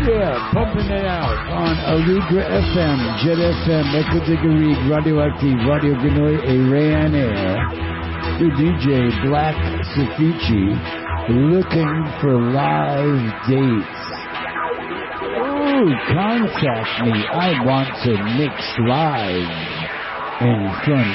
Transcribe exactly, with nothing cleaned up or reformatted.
Yeah, pumping it out on Alugra F M, Jet F M, Echo Diggery, Radioactive, Radio Ganoy, A Rayan Air, the D J Black Safici, looking for live dates. Ooh, contact me. I want to mix live in front